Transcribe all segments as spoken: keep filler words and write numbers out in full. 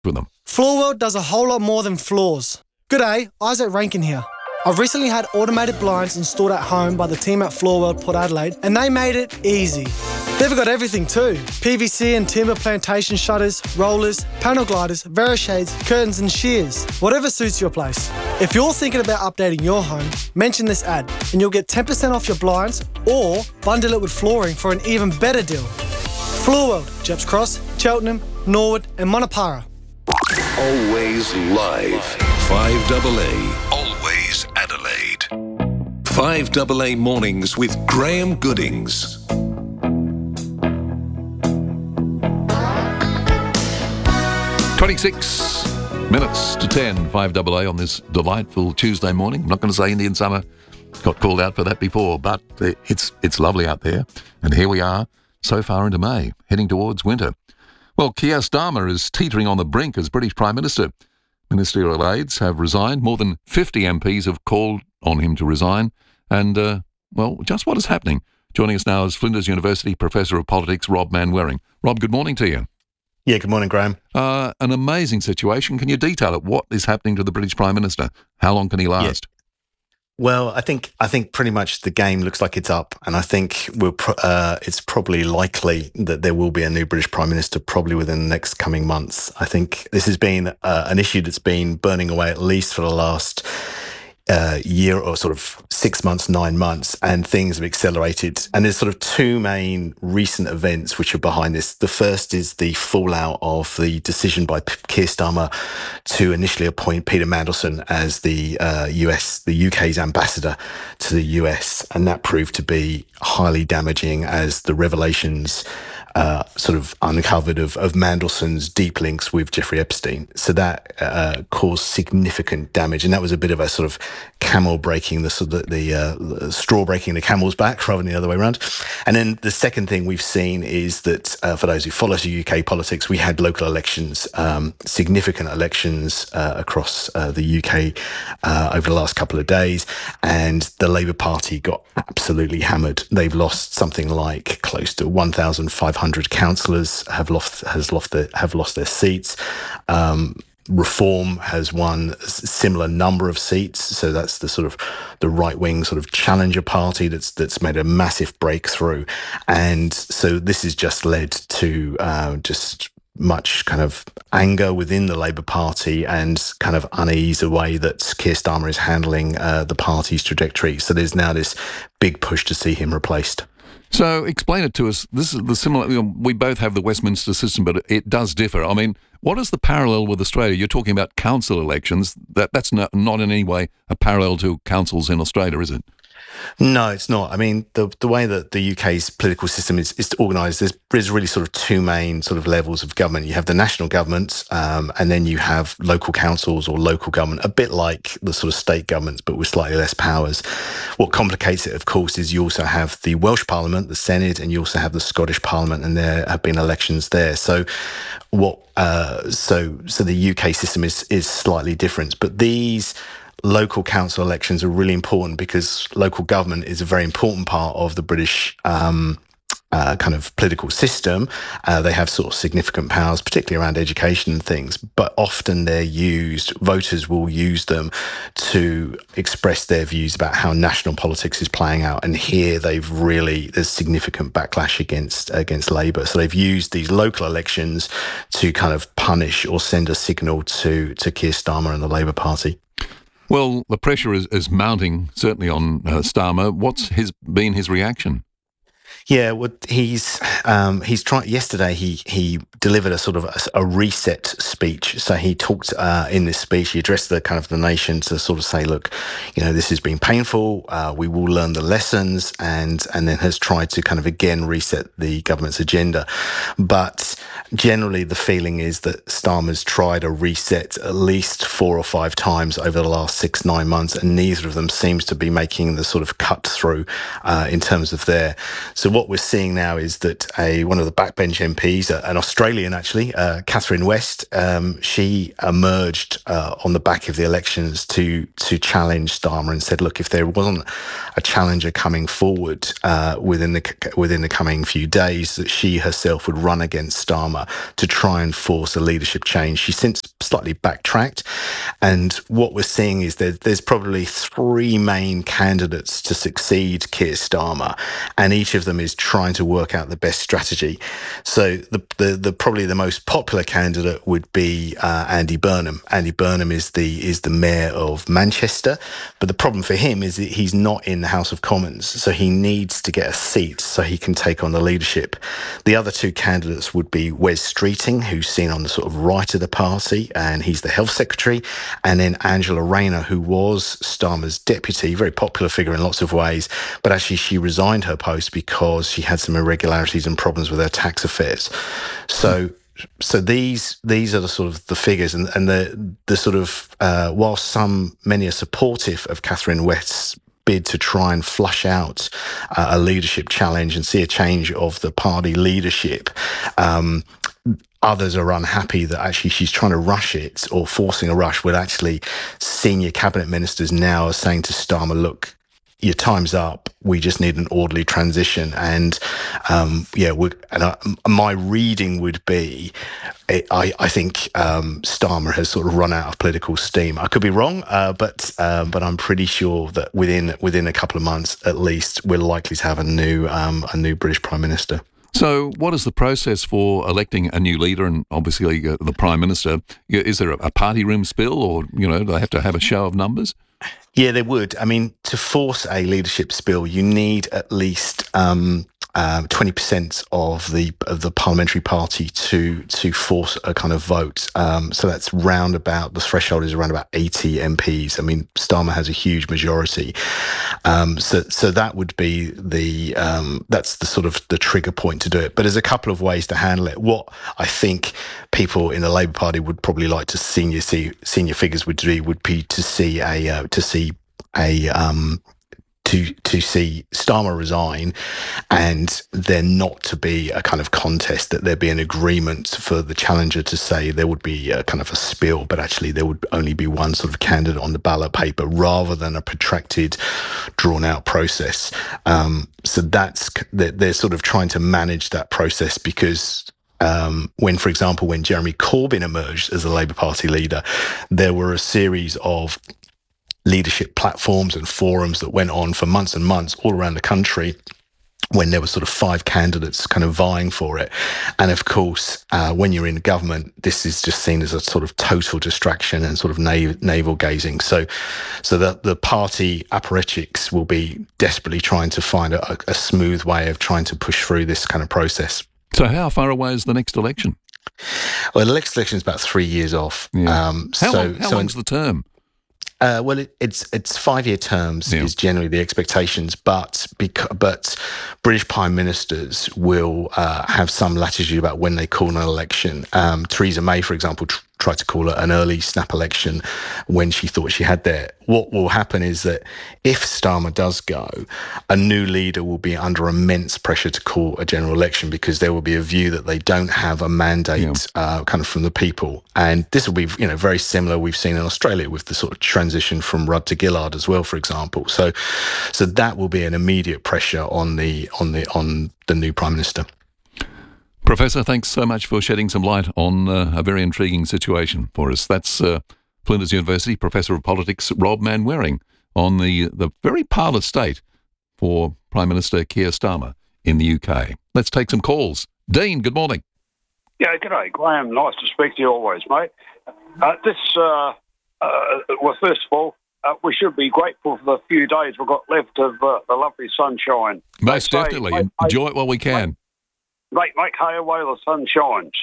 with them. Floorworld does a whole lot more than floors. G'day, Isaac Rankin here. I've recently had automated blinds installed at home by the team at Floorworld Port Adelaide, and they made it easy. They've got everything too. P V C and timber plantation shutters, rollers, panel gliders, Verishades, curtains and shears. Whatever suits your place. If you're thinking about updating your home, mention this ad and you'll get ten percent off your blinds or bundle it with flooring for an even better deal. Floorworld, Jeps Cross, Cheltenham, Norwood and Monopara. Always live. five double A. Always Adelaide. five double A Mornings with Graham Goodings. twenty-six minutes to ten, five double A on this delightful Tuesday morning. I'm not going to say Indian summer. Got called out for that before, but it's it's lovely out there. And here we are, so far into May, heading towards winter. Well, Keir Starmer is teetering on the brink as British Prime Minister. Ministerial aides have resigned. More than fifty M Ps have called on him to resign. And, uh, well, just what is happening? Joining us now is Flinders University Professor of Politics, Rob Manwaring. Rob, good morning to you. Yeah, good morning, Graham. Uh, an amazing situation. Can you detail it? What is happening to the British Prime Minister? How long can he last? Yeah. Well, I think I think pretty much the game looks like it's up, and I think we'll pro- uh, it's probably likely that there will be a new British Prime Minister probably within the next coming months. I think this has been uh, an issue that's been burning away at least for the last uh, year or sort of six months, nine months, and things have accelerated. And there's sort of two main recent events which are behind this. The first is the fallout of the decision by Keir Starmer to initially appoint Peter Mandelson as the uh, U S, the U K's ambassador to the U S, and that proved to be highly damaging as the revelations Uh, sort of uncovered of, of Mandelson's deep links with Jeffrey Epstein. So that uh, caused significant damage, and that was a bit of a sort of camel breaking the sort of the, uh, the straw breaking the camel's back rather than the other way around. And then the second thing we've seen is that uh, for those who follow U K politics, we had local elections, um, significant elections uh, across uh, the U K uh, over the last couple of days, and the Labour Party got absolutely hammered. They've lost something like close to one thousand five hundred councillors have lost has lost their have lost their seats. Um, Reform has won a similar number of seats, so that's the sort of the right wing sort of challenger party that's that's made a massive breakthrough, and so this has just led to uh, just much kind of anger within the Labour Party and kind of unease the way that Keir Starmer is handling uh, the party's trajectory. So there's now this big push to see him replaced. So explain it to us. This is the similar. You know, we both have the Westminster system, but it does differ. I mean, what is the parallel with Australia? You're talking about council elections. That that's not, not in any way a parallel to councils in Australia, is it? No, it's not. I mean, the the way that the U K's political system is, is organised, there's, there's really sort of two main sort of levels of government. You have the national government, um, and then you have local councils or local government, a bit like the sort of state governments, but with slightly less powers. What complicates it, of course, is you also have the Welsh Parliament, the Senate, and you also have the Scottish Parliament, and there have been elections there. So, what? Uh, so, so the U K system is is slightly different, but these local council elections are really important because local government is a very important part of the British um, uh, kind of political system. Uh, they have sort of significant powers, particularly around education and things, but often they're used, voters will use them to express their views about how national politics is playing out. And here they've really, there's significant backlash against against Labour. So they've used these local elections to kind of punish or send a signal to, to Keir Starmer and the Labour Party. Well, the pressure is, is mounting, certainly on uh, Starmer. What's his been his reaction? Yeah, well, he's um, he's trying. Yesterday, he he delivered a sort of a, a reset speech. So he talked uh, in this speech. He addressed the kind of the nation to sort of say, look, you know, this has been painful. Uh, we will learn the lessons, and and then has tried to kind of again reset the government's agenda. But generally, the feeling is that Starmer's tried a reset at least four or five times over the last six nine months, and neither of them seems to be making the sort of cut through uh, in terms of their So what we're seeing now is that a one of the backbench M Ps, uh, an Australian actually, uh, Catherine West, um, she emerged uh, on the back of the elections to to challenge Starmer and said, look, if there wasn't a challenger coming forward uh, within the within the coming few days, that she herself would run against Starmer to try and force a leadership change. She's since slightly backtracked, and what we're seeing is that there's probably three main candidates to succeed Keir Starmer, and each of them is trying to work out the best strategy. So the the, the probably the most popular candidate would be uh, Andy Burnham. Andy Burnham is the is the mayor of Manchester, but the problem for him is that he's not in the House of Commons, so he needs to get a seat so he can take on the leadership. The other two candidates would be Wes Streeting, who's seen on the sort of right of the party, and he's the health secretary, and then Angela Rayner, who was Starmer's deputy, very popular figure in lots of ways, but actually she resigned her post because she had some irregularities and problems with her tax affairs. So so these these are the sort of the figures, and, and the the sort of uh, while some many are supportive of Catherine West's bid to try and flush out uh, a leadership challenge and see a change of the party leadership, um, others are unhappy that actually she's trying to rush it or forcing a rush, when actually senior cabinet ministers now are saying to Starmer, look, your time's up. We just need an orderly transition. And um, yeah, we're, and I, my reading would be, I, I think um, Starmer has sort of run out of political steam. I could be wrong, uh, but um, but I'm pretty sure that within within a couple of months at least, we're likely to have a new um, a new British Prime Minister. So what is the process for electing a new leader and obviously uh, the Prime Minister? Is there a party room spill, or, you know, do they have to have a show of numbers? Yeah, they would. I mean, to force a leadership spill, you need at least um, um, twenty percent of the of the parliamentary party to to force a kind of vote. Um, so that's round about, the threshold is around about eighty M Ps. I mean, Starmer has a huge majority. Um, so so that would be the um, that's the sort of the trigger point to do it. But there's a couple of ways to handle it. What I think people in the Labour Party would probably like to senior see senior figures would do would be to see a uh, to see a um, to to see Starmer resign, and there not to be a kind of contest, that there be an agreement for the challenger to say there would be a kind of a spill, but actually there would only be one sort of candidate on the ballot paper, rather than a protracted, drawn-out process. Um, so that's they're, they're sort of trying to manage that process, because Um, when, for example, when Jeremy Corbyn emerged as a Labour Party leader, there were a series of leadership platforms and forums that went on for months and months all around the country, when there were sort of five candidates kind of vying for it. And of course, uh, when you're in government, this is just seen as a sort of total distraction and sort of nav- navel gazing. So so that the party apparatchiks will be desperately trying to find a, a smooth way of trying to push through this kind of process. So how far away is the next election? Well, the next election is about three years off. Yeah. Um, how so, long, how so long's the term? Uh, well, it, it's it's five-year terms Yeah. is generally the expectations, but bec- but British prime ministers will uh, have some latitude about when they call an election. Um, Theresa May, for example, tr- tried to call it an early snap election when she thought she had there. What will happen is that if Starmer does go, a new leader will be under immense pressure to call a general election, because there will be a view that they don't have a mandate Yeah. uh, kind of from the people. And this will be, you know, very similar we've seen in Australia with the sort of transition from Rudd to Gillard as well, for example. So, so that will be an immediate pressure on the on the on the new Prime Minister. Professor, thanks so much for shedding some light on uh, a very intriguing situation for us. That's uh, Flinders University Professor of Politics Rob Manwaring on the, the very parlous state for Prime Minister Keir Starmer in the U K. Let's take some calls. Dean, good morning. Yeah, g'day, Graham. Nice to speak to you always, mate. Uh, this, uh, uh, well, first of all, uh, we should be grateful for the few days we've got left of uh, the lovely sunshine. Most They say, definitely. mate, Enjoy it while we can. Make, make hay away the sun shines.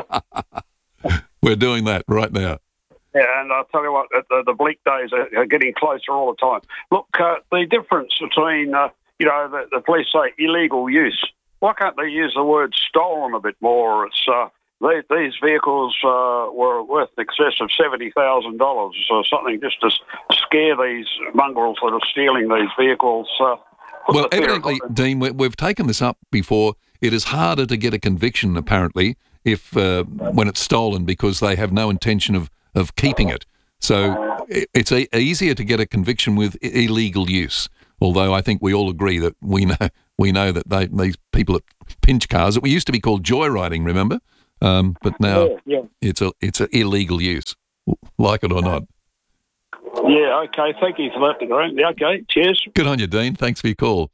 We're doing that right now. Yeah, and I'll tell you what, the, the bleak days are, are getting closer all the time. Look, uh, the difference between, uh, you know, the, the police say illegal use. Why can't they use the word stolen a bit more? It's uh, they, these vehicles uh, were worth in excess of seventy thousand dollars or something, just to scare these mongrels that are stealing these vehicles. Uh, put Well, the fear evidently, of- Dean, we, we've taken this up before. It is harder to get a conviction, apparently, if uh, when it's stolen because they have no intention of, of keeping it. So it, it's a, easier to get a conviction with i- illegal use. Although I think we all agree that we know we know that they, these people that pinch cars, that we used to be called joyriding, remember? Um, but now Yeah, yeah. it's a it's an illegal use, like it or not. Yeah, okay. Thank you for that, Graham. Yeah, okay. Cheers. Good on you, Dean. Thanks for your call.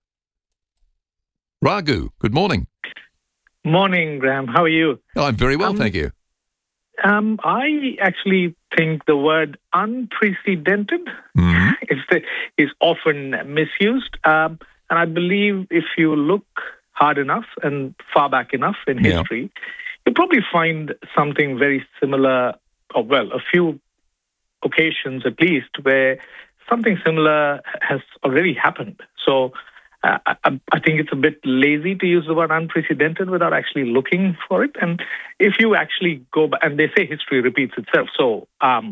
Raghu, good morning. Morning, Graham. How are you? I'm very well, Um, thank you. Um, I actually think the word unprecedented Mhm. is, the, is often misused. Um, and I believe if you look hard enough and far back enough in Yeah. history, you'll probably find something very similar, or well, a few occasions at least, where something similar has already happened. So uh, I, I think it's a bit lazy to use the word unprecedented without actually looking for it. And if you actually go back, and they say history repeats itself. So um,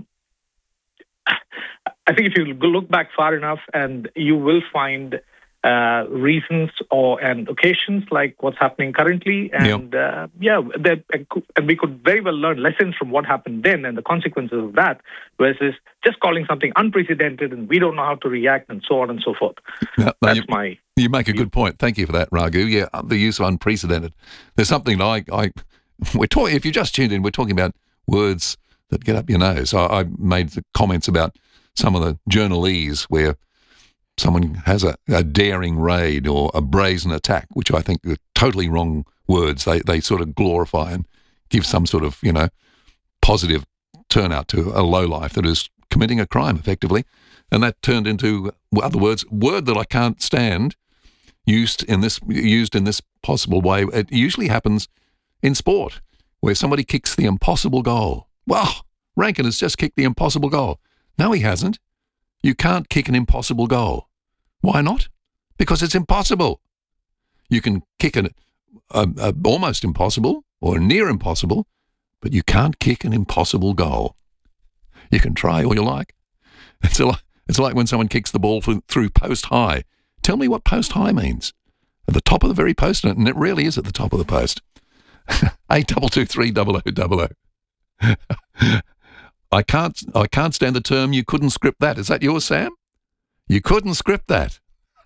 I think if you look back far enough, and you will find uh, reasons or and occasions like what's happening currently, and uh, yeah, that and we could very well learn lessons from what happened then and the consequences of that, versus just calling something unprecedented and we don't know how to react and so on and so forth. No, no, That's you, my you make a good point. Thank you for that, Raghu. Yeah, the use of unprecedented. There's something like I we're talking. If you just tuned in, we're talking about words that get up your nose. I, I made the comments about some of the journalese where someone has a, a daring raid or a brazen attack, which I think are totally wrong words. They they sort of glorify and give some sort of, you know, positive turnout to a lowlife that is committing a crime effectively. And that turned into, in other words, word that I can't stand used in this used in this possible way. It usually happens in sport where somebody kicks the impossible goal. Well, Rankin has just kicked the impossible goal. No, he hasn't. You can't kick an impossible goal. Why not? Because it's impossible. You can kick an a, a almost impossible or near impossible, but you can't kick an impossible goal. You can try all you like. It's, a, it's like when someone kicks the ball through, through post high. Tell me what post high means. At the top of the very post, and it really is at the top of the post. Eight double two three double o double o. I can't. I can't stand the term. You couldn't script that. Is that yours, Sam? You couldn't script that.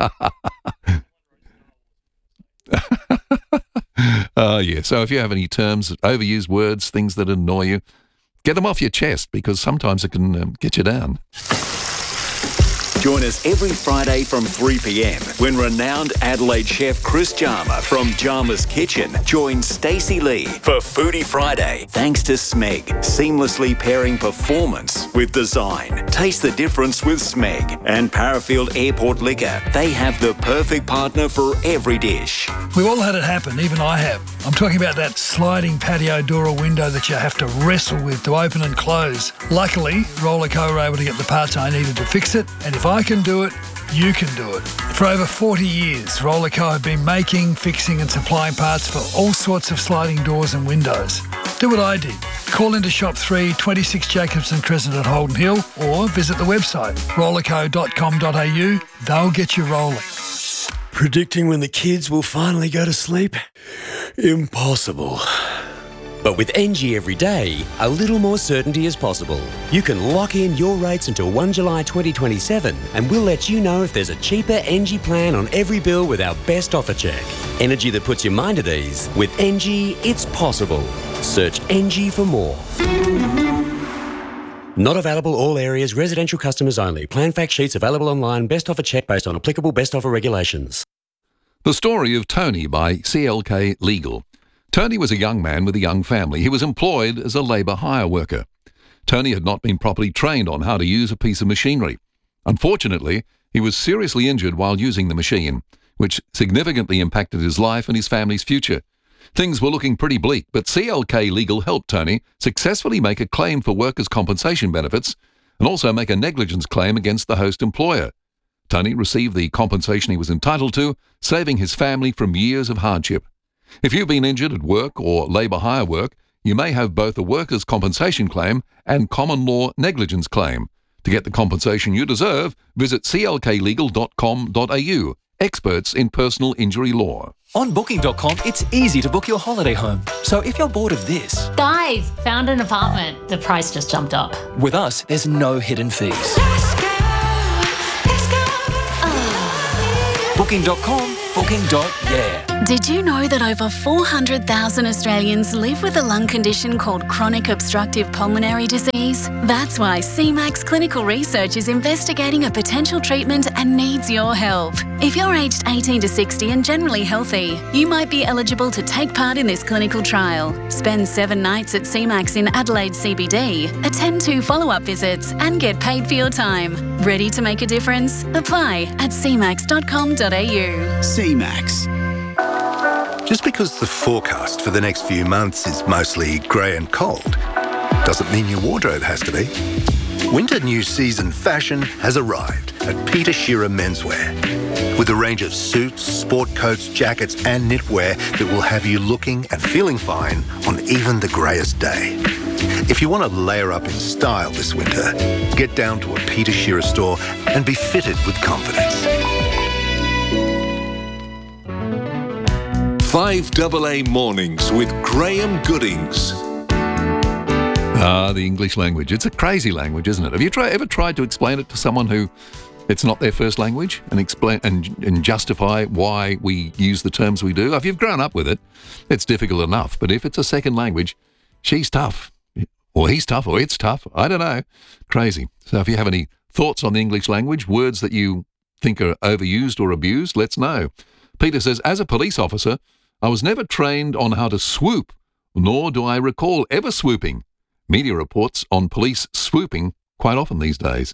Oh yeah. So if you have any terms, overused words, things that annoy you, get them off your chest, because sometimes it can um, get you down. Join us every Friday from three p.m. when renowned Adelaide chef Chris Jarma from Jarma's Kitchen joins Stacey Lee for Foodie Friday. Thanks to Smeg, seamlessly pairing performance with design. Taste the difference with Smeg and Parafield Airport Liquor. They have the perfect partner for every dish. We've all had it happen, even I have. I'm talking about that sliding patio door or window that you have to wrestle with to open and close. Luckily, Rollerco were able to get the parts I needed to fix it, and if I can do it, you can do it. For over forty years, Rollerco have been making, fixing and supplying parts for all sorts of sliding doors and windows. Do what I did. Call into Shop three, twenty-six Jacobson Crescent at Holden Hill, or visit the website rollerco dot com dot a u. They'll get you rolling. Predicting when the kids will finally go to sleep? Impossible. But with N G Everyday, a little more certainty is possible. You can lock in your rates until first of July twenty twenty-seven, and we'll let you know if there's a cheaper N G plan on every bill with our best offer check. Energy that puts your mind at ease. With N G, it's possible. Search N G for more. Not available all areas, residential customers only. Plan fact sheets available online. Best offer check based on applicable best offer regulations. The Story of Tony by C L K Legal. Tony was a young man with a young family. He was employed as a labour hire worker. Tony had not been properly trained on how to use a piece of machinery. Unfortunately, he was seriously injured while using the machine, which significantly impacted his life and his family's future. Things were looking pretty bleak, but C L K Legal helped Tony successfully make a claim for workers' compensation benefits and also make a negligence claim against the host employer. Tony received the compensation he was entitled to, saving his family from years of hardship. If you've been injured at work or labour hire work, you may have both a workers' compensation claim and common law negligence claim. To get the compensation you deserve, visit c l k legal dot com dot a u. experts in personal injury law. On booking dot com, it's easy to book your holiday home. So if you're bored of this... Guys, found an apartment. The price just jumped up. With us, there's no hidden fees. booking dot com, booking. Yeah. Did you know that over four hundred thousand Australians live with a lung condition called chronic obstructive pulmonary disease? That's why C MAX Clinical Research is investigating a potential treatment and needs your help. If you're aged eighteen to sixty and generally healthy, you might be eligible to take part in this clinical trial. Spend seven nights at C MAX in Adelaide C B D, attend two follow-up visits and get paid for your time. Ready to make a difference? Apply at c max dot com dot a u. C MAX. Just because the forecast for the next few months is mostly grey and cold, doesn't mean your wardrobe has to be. Winter new season fashion has arrived at Peter Shearer Menswear. With a range of suits, sport coats, jackets and knitwear that will have you looking and feeling fine on even the greyest day. If you want to layer up in style this winter, get down to a Peter Shearer store and be fitted with confidence. five double A Mornings with Graham Goodings. Ah, the English language. It's a crazy language, isn't it? Have you try, ever tried to explain it to someone who it's not their first language and explain and, and justify why we use the terms we do? If you've grown up with it, it's difficult enough. But if it's a second language, she's tough. Or he's tough, or it's tough. I don't know. Crazy. So if you have any thoughts on the English language, words that you think are overused or abused, let's know. Peter says, as a police officer, I was never trained on how to swoop, nor do I recall ever swooping. Media reports on police swooping quite often these days.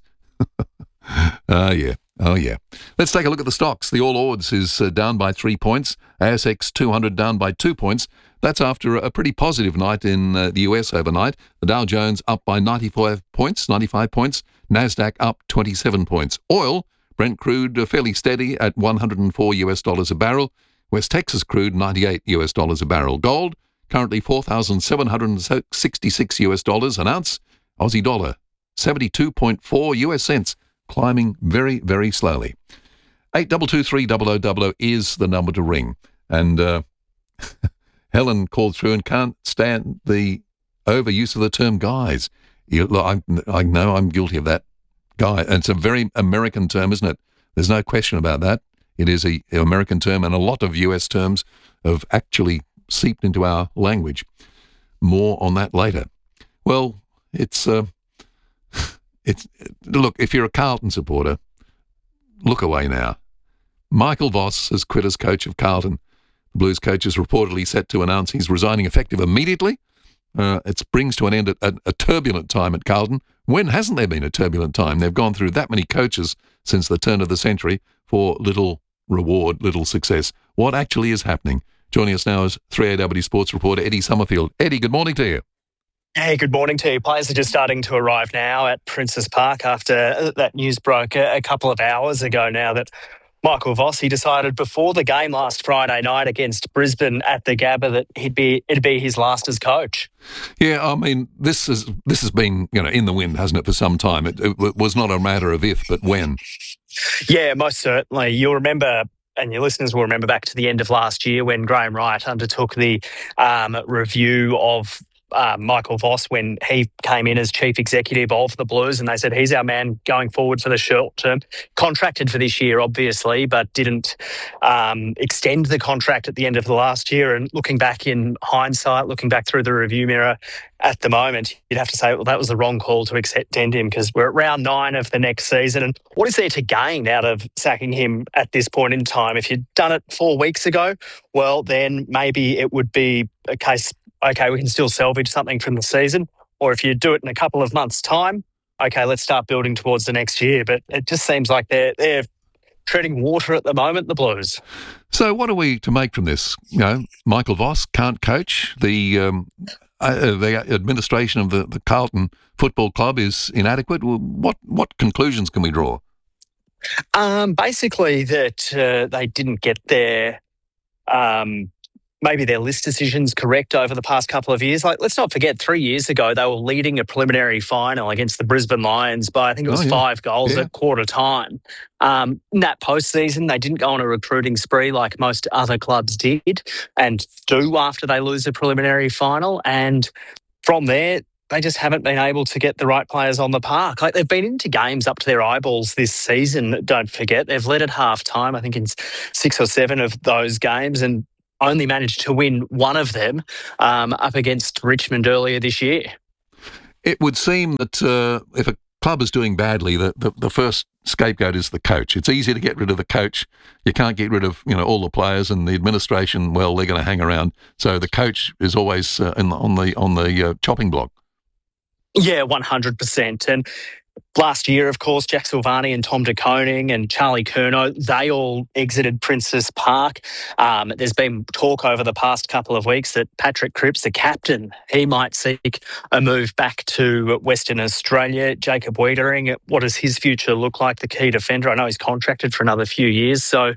Oh, yeah. Oh, yeah. Let's take a look at the stocks. The All Ords is uh, down by three points. A S X two hundred down by two points. That's after a pretty positive night in uh, the U S overnight. The Dow Jones up by ninety-five points, ninety-five points. NASDAQ up twenty-seven points. Oil, Brent crude, uh, fairly steady at one hundred four U S dollars a barrel. West Texas crude, ninety-eight U S dollars a barrel. Gold, currently four thousand seven hundred sixty-six U S dollars an ounce. Aussie dollar, seventy-two point four U S cents, climbing very, very slowly. eight two two three double oh double oh is the number to ring. And uh, Helen called through and can't stand the overuse of the term guys. You, I, I know I'm guilty of that. Guy. And it's a very American term, isn't it? There's no question about that. It is a, an American term, and a lot of U S terms have actually seeped into our language. More on that later. Well, it's uh, it's look, if you're a Carlton supporter, look away now. Michael Voss has quit as coach of Carlton. The Blues coach is reportedly set to announce he's resigning effective immediately. Uh, it brings to an end a, a, a turbulent time at Carlton. When hasn't there been a turbulent time? They've gone through that many coaches since the turn of the century for little reward, little success. What actually is happening? Joining us now is three A W Sports reporter Eddie Summerfield. Eddie, good morning to you. Hey, good morning to you. Players are just starting to arrive now at Princes Park after that news broke a, a couple of hours ago now that Michael Voss, he decided before the game last Friday night against Brisbane at the Gabba that he'd be it'd be his last as coach. Yeah, I mean, this is this has been, you know, in the wind, hasn't it, for some time? It, it was not a matter of if, but when. Yeah, most certainly. You'll remember, and your listeners will remember back to the end of last year when Graham Wright undertook the um, review of Uh, Michael Voss when he came in as chief executive of the Blues, and they said he's our man going forward for the short term. Contracted for this year, obviously, but didn't um, extend the contract at the end of the last year. And looking back in hindsight, looking back through the review mirror at the moment, you'd have to say, well, that was the wrong call to extend him because we're at round nine of the next season. And what is there to gain out of sacking him at this point in time? If you'd done it four weeks ago, well, then maybe it would be a case, okay, we can still salvage something from the season. Or if you do it in a couple of months' time, okay, let's start building towards the next year. But it just seems like they're they're treading water at the moment, the Blues. So what are we to make from this? You know, Michael Voss can't coach. The um, uh, the administration of the, the Carlton Football Club is inadequate. Well, what what conclusions can we draw? Um, basically that uh, they didn't get their... Um, maybe their list decision's correct over the past couple of years. Like, let's not forget, three years ago, they were leading a preliminary final against the Brisbane Lions by, I think it was Oh, yeah. five goals Yeah. at quarter time. Um, in that postseason, they didn't go on a recruiting spree like most other clubs did and do after they lose a preliminary final. And from there, they just haven't been able to get the right players on the park. Like, they've been into games up to their eyeballs this season, don't forget. They've led at half time, I think, in six or seven of those games, and only managed to win one of them um, up against Richmond earlier this year. It would seem that uh, if a club is doing badly, the, the, the first scapegoat is the coach. It's easy to get rid of the coach. You can't get rid of, you know, all the players, and the administration, well, they're going to hang around. So the coach is always uh, in the, on the on the uh, chopping block. Yeah, one hundred percent. And last year, of course, Jack Silvani and Tom de Koning and Charlie Curnow, they all exited Princes Park. Um, there's been talk over the past couple of weeks that Patrick Cripps, the captain, he might seek a move back to Western Australia. Jacob Wiedering, what does his future look like, the key defender? I know he's contracted for another few years. So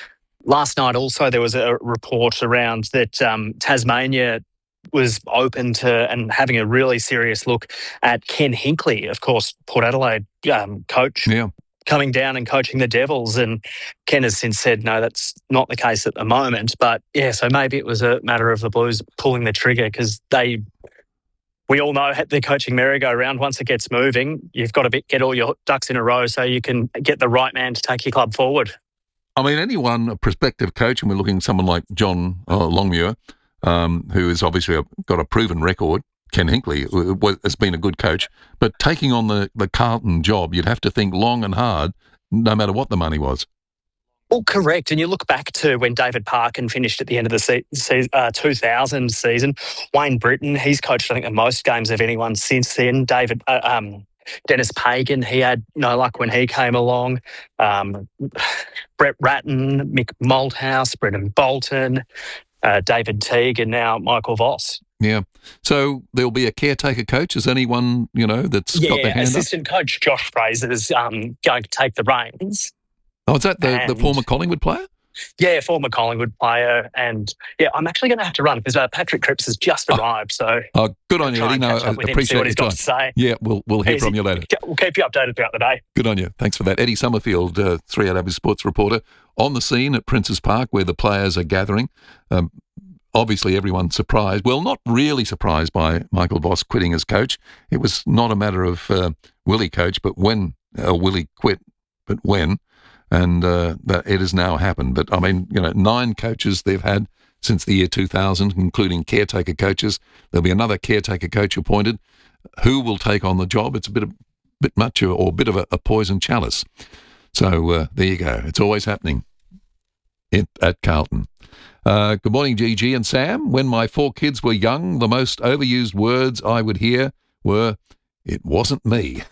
last night also there was a report around that um, Tasmania was open to and having a really serious look at Ken Hinkley, of course, Port Adelaide um, coach, yeah. coming down and coaching the Devils. And Ken has since said, no, that's not the case at the moment. But yeah, so maybe it was a matter of the Blues pulling the trigger, because they, we all know the coaching merry-go-round, once it gets moving, you've got to be, get all your ducks in a row so you can get the right man to take your club forward. I mean, anyone, a prospective coach, and we're looking at someone like John uh, Longmuir, Um, who has obviously got a proven record. Ken Hinkley has been a good coach, but taking on the, the Carlton job, you'd have to think long and hard, no matter what the money was. Well, correct. And you look back to when David Parkin finished at the end of the se- se- uh, two thousand season. Wayne Britton, he's coached, I think, the most games of anyone since then. David, uh, um, Dennis Pagan, he had no luck when he came along. Um, Brett Ratton, Mick Malthouse, Brendan Bolton, Uh, David Teague, and now Michael Voss. Yeah. So there'll be a caretaker coach. Is anyone, you know, that's yeah, got their hand assistant up? coach Josh Fraser is um, going to take the reins. Oh, is that the, the And- former Collingwood player? Yeah, former Collingwood player. And yeah, I'm actually going to have to run because uh, Patrick Cripps has just arrived. So Oh, good on you, try Eddie. and No, catch I up with him, see appreciate what your he's got time. to say. Yeah, we'll we'll hear Easy. from you later. We'll keep you updated throughout the day. Good on you. Thanks for that. Eddie Summerfield, uh, three A W sports reporter, on the scene at Princes Park where the players are gathering. Um, obviously, everyone's surprised. Well, not really surprised by Michael Voss quitting as coach. It was not a matter of uh, Willie coach, but when uh, Willie quit, but when. And uh, that it has now happened. But, I mean, you know, nine coaches they've had since the year two thousand, including caretaker coaches. There'll be another caretaker coach appointed. Who will take on the job? It's a bit of bit much or a bit of a, a poison chalice. So uh, there you go. It's always happening in, at Carlton. Uh, good morning, Gigi and Sam. When my four kids were young, the most overused words I would hear were, "It wasn't me."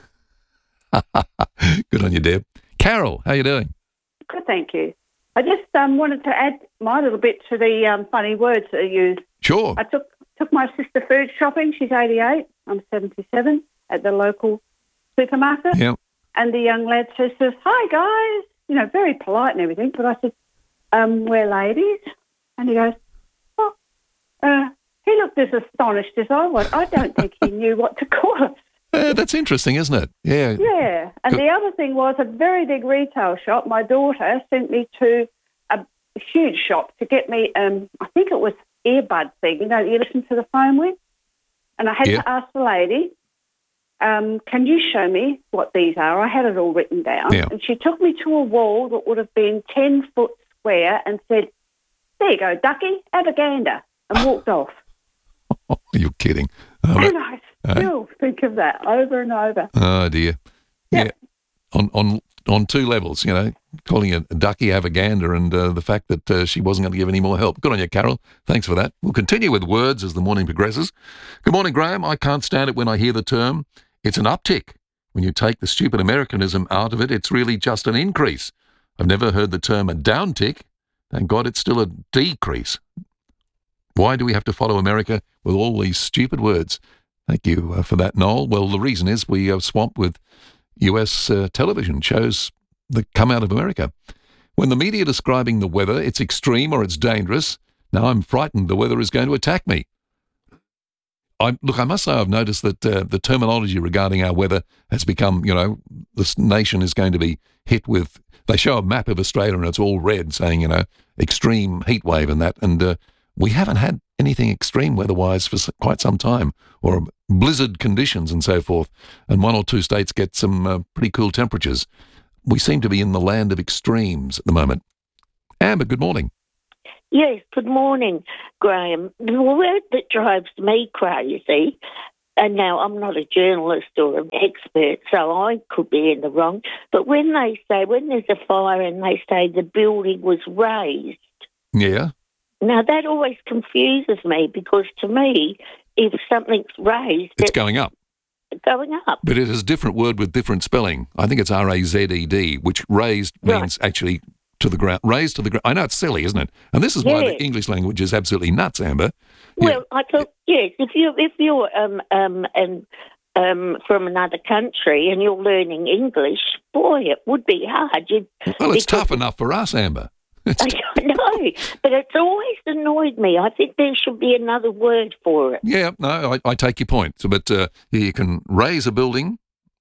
Good on you, Deb. Carol, how you doing? Good, thank you. I just um, wanted to add my little bit to the um, funny words that are used. Sure. I took took my sister food shopping. She's eighty-eight. I'm seventy-seven at the local supermarket. Yeah. And the young lad says, says, "Hi, guys." You know, very polite and everything. But I said, um, "We're ladies." And he goes, "Oh." Uh, he looked as astonished as I was. I don't think he knew what to call us. Uh, that's interesting, isn't it? Yeah. Yeah. And the other thing was a very big retail shop. My daughter sent me to a huge shop to get me, um, I think it was earbud thing, you know, you listen to the phone with. And I had Yeah. to ask the lady, um, can you show me what these are? I had it all written down. Yeah. And she took me to a wall that would have been ten foot square and said, "There you go, ducky, have a gander," and walked off. Oh, you're kidding. Oh, And that- I still think of that over and over. oh dear. Yeah. On on on two levels, you know, calling it a ducky avagander and uh, the fact that uh, she wasn't going to give any more help. Good on you, Carol. Thanks for that. We'll continue with words as the morning progresses. Good morning, Graham. I can't stand it when I hear the term. It's an uptick. When you take the stupid Americanism out of it, it's really just an increase. I've never heard the term a downtick. Thank God it's still a decrease. Why do we have to follow America with all these stupid words? Thank you uh, for that, Noel. Well, the reason is we are swamped with U S uh, television shows that come out of America. When the media describing the weather, it's extreme or it's dangerous, Now I'm frightened the weather is going to attack me. I, look, I must say I've noticed that uh, the terminology regarding our weather has become, you know, this nation is going to be hit with, they show a map of Australia and it's all red saying, you know, extreme heat wave and that. And uh, we haven't had anything extreme weather-wise for quite some time, or blizzard conditions and so forth. And one or two states get some uh, pretty cool temperatures. We seem to be in the land of extremes at the moment. Amber, good morning. Yes, good morning, Graham. The word that drives me crazy, and now I'm not a journalist or an expert, so I could be in the wrong, but when they say, when there's a fire and they say the building was raised. Yeah. Now, that always confuses me, because to me, if something's raised... It's going up. Going up. But it is a different word with different spelling. I think it's R A Z E D, which raised means right. actually... to the ground, raised to the ground. I know it's silly, isn't it? And this is why yes. the English language is absolutely nuts, Amber. Well, yeah. I thought, yes, if you if you're um um and um from another country and you're learning English, boy, it would be hard. You'd, well, it's tough enough for us, Amber. I know, but it's always annoyed me. I think there should be another word for it. Yeah, no, I, I take your point. So, but uh, you can raise a building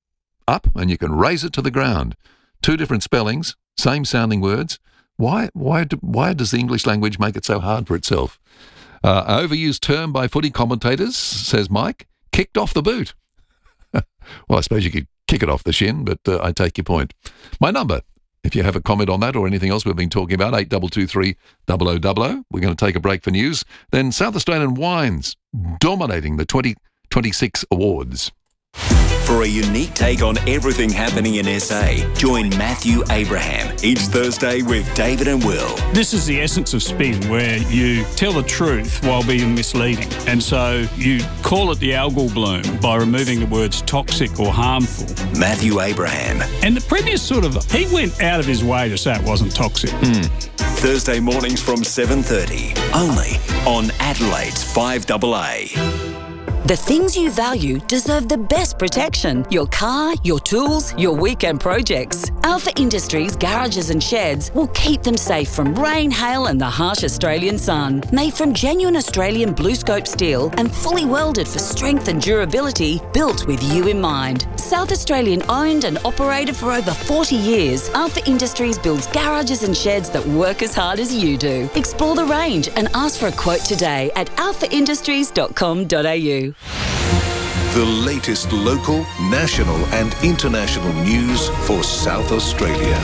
up and you can raise it to the ground. Two different spellings. Same sounding words. Why Why? Do, why does the English language make it so hard for itself? Uh, overused term by footy commentators, says Mike, kicked off the boot. Well, I suppose you could kick it off the shin, but uh, I take your point. My number, if you have a comment on that or anything else we've been talking about, eight two two three, double oh double oh. We're going to take a break for news. Then South Australian wines dominating the twenty twenty-six awards. For a unique take on everything happening in S A, join Matthew Abraham each Thursday with David and Will. This is the essence of spin, where you tell the truth while being misleading. And so you call it the algal bloom by removing the words toxic or harmful. Matthew Abraham. And the previous sort of, he went out of his way to say it wasn't toxic. Mm. Thursday mornings from seven thirty, only on Adelaide's five A A. The things you value deserve the best protection. Your car, your tools, your weekend projects. Alpha Industries garages and sheds will keep them safe from rain, hail and the harsh Australian sun. Made from genuine Australian BlueScope steel and fully welded for strength and durability, built with you in mind. South Australian owned and operated for over forty years, Alpha Industries builds garages and sheds that work as hard as you do. Explore the range and ask for a quote today at alpha industries dot com dot a u. The latest local, national and international news for South Australia.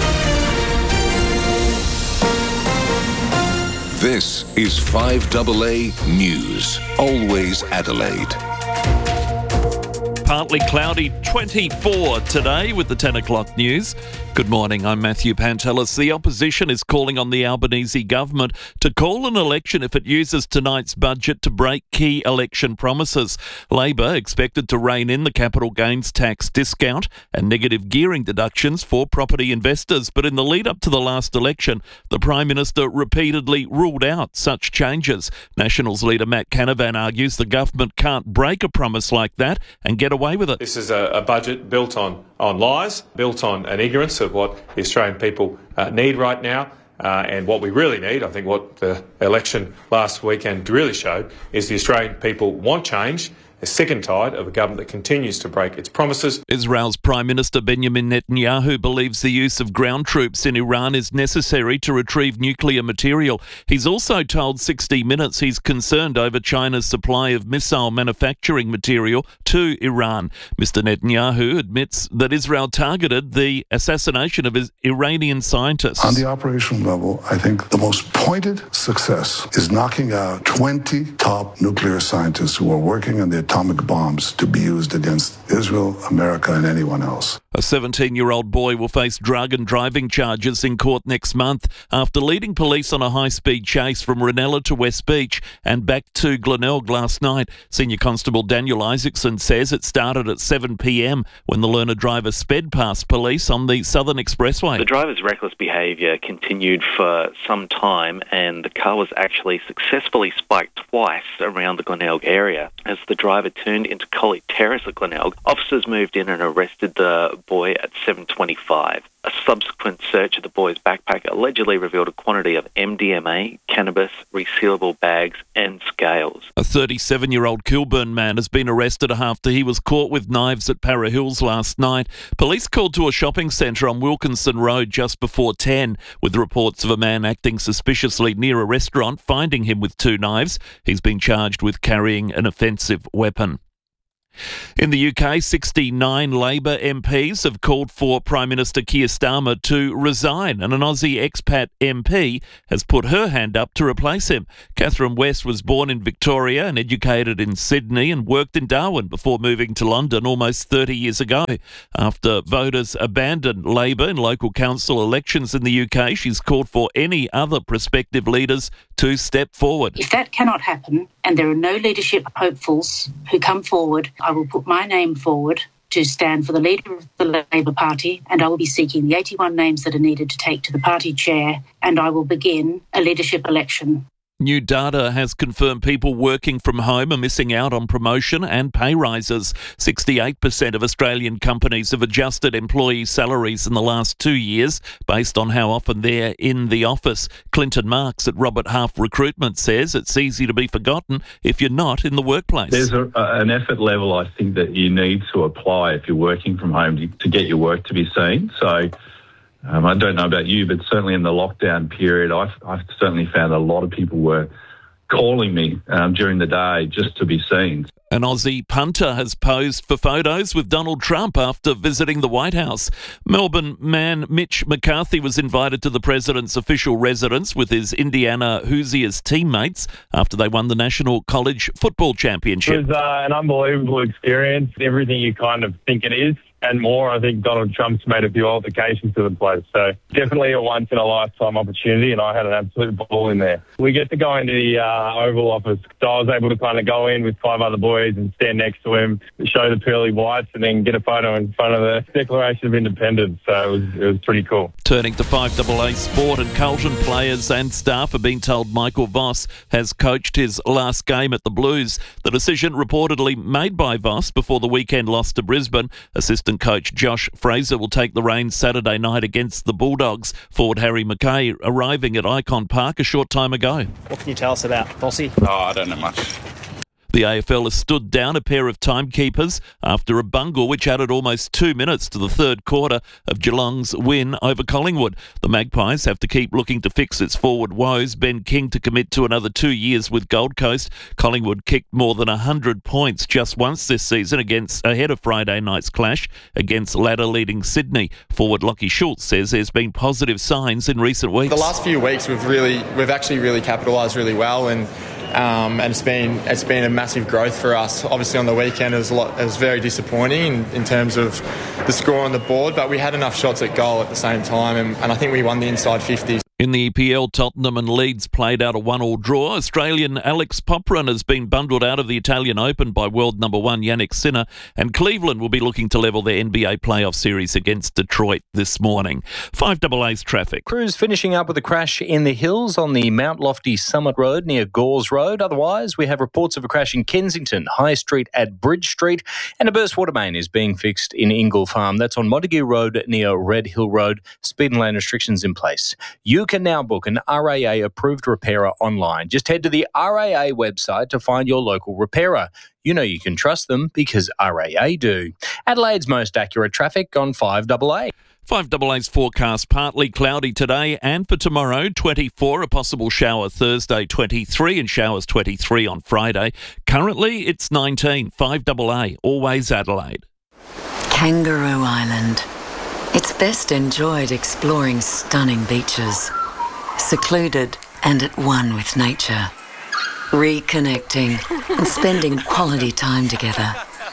This is five A A News, always Adelaide. Partly cloudy, twenty-four today with the ten o'clock news. Good morning, I'm Matthew Pantelis. The opposition is calling on the Albanese government to call an election if it uses tonight's budget to break key election promises. Labor expected to rein in the capital gains tax discount and negative gearing deductions for property investors. But in the lead up to the last election, the Prime Minister repeatedly ruled out such changes. Nationals leader Matt Canavan argues the government can't break a promise like that and get away with it. This is a, a budget built on, on lies, built on an ignorance of what the Australian people uh, need right now. Uh, and what we really need, I think what the election last weekend really showed, is the Australian people want change. They're sick and tired of a government that continues to break its promises. Israel's Prime Minister Benjamin Netanyahu believes the use of ground troops in Iran is necessary to retrieve nuclear material. He's also told sixty minutes he's concerned over China's supply of missile manufacturing material to Iran. Mister Netanyahu admits that Israel targeted the assassination of his Iranian scientists. On the operational level, I think the most pointed success is knocking out twenty top nuclear scientists who are working on the atomic bombs to be used against Israel, America, and anyone else. A seventeen-year-old boy will face drug and driving charges in court next month after leading police on a high-speed chase from Ranella to West Beach and back to Glenelg last night. Senior Constable Daniel Isaacson says it started at seven p m when the learner driver sped past police on the Southern Expressway. The driver's reckless behaviour continued for some time, and the car was actually successfully spiked twice around the Glenelg area. As the driver turned into Collie Terrace at Glenelg, officers moved in and arrested the boy at seven twenty-five. A subsequent search of the boy's backpack allegedly revealed a quantity of M D M A, cannabis, resealable bags and scales. A thirty-seven-year-old Kilburn man has been arrested after he was caught with knives at Para Hills last night. Police called to a shopping centre on Wilkinson Road just before ten, with reports of a man acting suspiciously near a restaurant, finding him with two knives. He's been charged with carrying an offensive weapon. In the U K, sixty-nine Labor M Ps have called for Prime Minister Keir Starmer to resign, and an Aussie expat M P has put her hand up to replace him. Catherine West was born in Victoria and educated in Sydney and worked in Darwin before moving to London almost thirty years ago. After voters abandoned Labor in local council elections in the U K, she's called for any other prospective leaders to step forward. If that cannot happen, and there are no leadership hopefuls who come forward, I will put my name forward to stand for the leader of the Labor Party, and I will be seeking the eighty-one names that are needed to take to the party chair, and I will begin a leadership election. New data has confirmed people working from home are missing out on promotion and pay rises. sixty-eight percent of Australian companies have adjusted employee salaries in the last two years based on how often they're in the office. Clinton Marks at Robert Half Recruitment says it's easy to be forgotten if you're not in the workplace. There's a, an effort level, I think, that you need to apply if you're working from home to, to get your work to be seen. So Um, I don't know about you, but certainly in the lockdown period, I've, I've certainly found a lot of people were calling me um, during the day just to be seen. An Aussie punter has posed for photos with Donald Trump after visiting the White House. Melbourne man Mitch McCarthy was invited to the president's official residence with his Indiana Hoosiers teammates after they won the National College Football Championship. It was uh, an unbelievable experience, everything you kind of think it is. And more, I think Donald Trump's made a few altercations to the place. So definitely a once-in-a-lifetime opportunity, and I had an absolute ball in there. We get to go into the uh, Oval Office. So I was able to kind of go in with five other boys and stand next to him, show the pearly whites, and then get a photo in front of the Declaration of Independence. So it was, it was pretty cool. Turning to five double A sport, and Carlton players and staff are being told Michael Voss has coached his last game at the Blues. The decision reportedly made by Voss before the weekend loss to Brisbane. Assistant coach Josh Fraser will take the reins Saturday night against the Bulldogs. Forward Harry Mackay arriving at Icon Park a short time ago. What can you tell us about Vossi? Oh, I don't know much. The A F L has stood down a pair of timekeepers after a bungle which added almost two minutes to the third quarter of Geelong's win over Collingwood. The Magpies have to keep looking to fix its forward woes. Ben King to commit to another two years with Gold Coast. Collingwood kicked more than one hundred points just once this season against ahead of Friday night's clash against ladder-leading Sydney. Forward Lockie Schultz says there's been positive signs in recent weeks. The last few weeks we've really we've actually really capitalised really well, and Um, and it's been it's been a massive growth for us. Obviously, on the weekend it was a lot. It was very disappointing in, in terms of the score on the board, but we had enough shots at goal at the same time, and, and I think we won the inside fifties. In the E P L, Tottenham and Leeds played out a one-all draw. Australian Alex Popran has been bundled out of the Italian Open by world number one Yannick Sinner, and Cleveland will be looking to level their N B A playoff series against Detroit this morning. five double A's traffic. Crews finishing up with a crash in the hills on the Mount Lofty Summit Road near Gores Road. Otherwise, we have reports of a crash in Kensington, High Street at Bridge Street, and a burst water main is being fixed in Ingle Farm. That's on Montague Road near Red Hill Road. Speed and lane restrictions in place. You can now book an R A A-approved repairer online. Just head to the R A A website to find your local repairer. You know you can trust them because R A A do. Adelaide's most accurate traffic on five double A. five double A's forecast partly cloudy today and for tomorrow, twenty-four, a possible shower Thursday, twenty-three, and showers twenty-three on Friday. Currently, it's nineteen. five double A, always Adelaide. Kangaroo Island. It's best enjoyed exploring stunning beaches, secluded and at one with nature, reconnecting and spending quality time together.